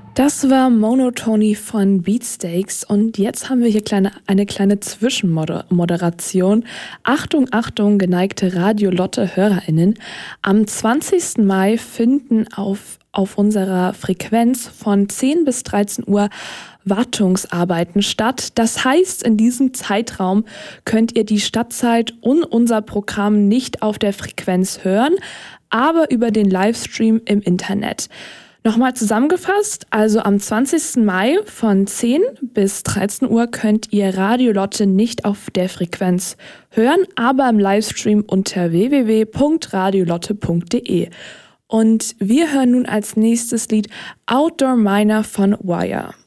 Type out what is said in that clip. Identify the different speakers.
Speaker 1: Das war Monotony von Beatsteaks und jetzt haben wir hier eine kleine Zwischenmoderation. Achtung, Achtung, geneigte Radio Lotte HörerInnen. Am 20. Mai finden auf unserer Frequenz von 10 bis 13 Uhr Wartungsarbeiten statt. Das heißt, in diesem Zeitraum könnt ihr die Stadtzeit und unser Programm nicht auf der Frequenz hören, aber über den Livestream im Internet. Nochmal zusammengefasst, also am 20. Mai von 10 bis 13 Uhr könnt ihr Radio Lotte nicht auf der Frequenz hören, aber im Livestream unter www.radiolotte.de. Und wir hören nun als nächstes Lied Outdoor Miner von Wire.